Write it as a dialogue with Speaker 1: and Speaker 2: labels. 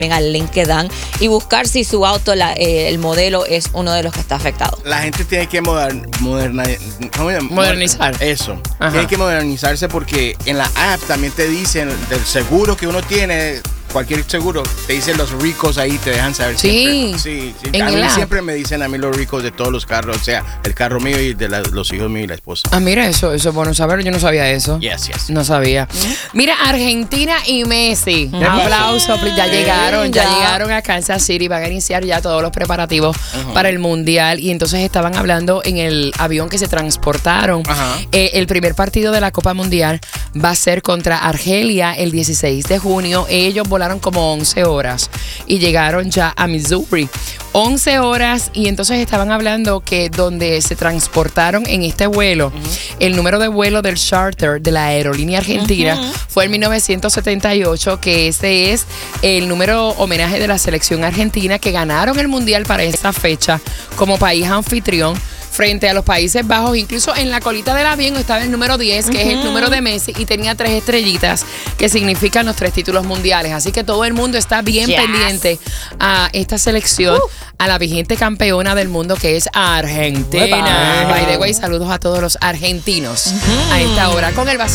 Speaker 1: al link que dan y buscar si su auto, el modelo es uno de los que está afectado.
Speaker 2: La gente tiene que
Speaker 3: modernizar.
Speaker 2: Eso.
Speaker 3: Ajá.
Speaker 2: Tiene que modernizarse porque en la app también te dicen del seguro que uno tiene. Cualquier seguro, te dicen los ricos ahí, te dejan saber
Speaker 3: Sí.
Speaker 2: siempre. Sí.
Speaker 3: En
Speaker 2: A mí
Speaker 3: el app.
Speaker 2: siempre me dicen a mí los ricos de todos los carros, o sea, el carro mío y de los hijos míos y la esposa.
Speaker 3: Ah, mira, eso es bueno saber. Yo no sabía eso.
Speaker 2: Yes.
Speaker 3: No sabía. Mira, Argentina y Messi. Aplausos. Ya llegaron a Kansas City. Van a iniciar ya todos los preparativos para el Mundial. Y entonces estaban hablando en el avión que se transportaron. El primer partido de la Copa Mundial va a ser contra Argelia el 16 de junio. Ellos volaron como 11 horas y llegaron ya a Missouri. 11 horas y entonces estaban hablando que donde se transportaron en este vuelo, el número de vuelo del charter de la aerolínea argentina fue en 1978, que ese es el número homenaje de la selección argentina que ganaron el Mundial para esa fecha como país anfitrión frente a los Países Bajos. Incluso en la colita del avión estaba el número 10, que es el número de Messi, y tenía 3 estrellitas que significan los 3 títulos mundiales. Así que todo el mundo está bien pendiente a esta selección, a la vigente campeona del mundo que es Argentina. By the way, saludos a todos los argentinos a esta hora con el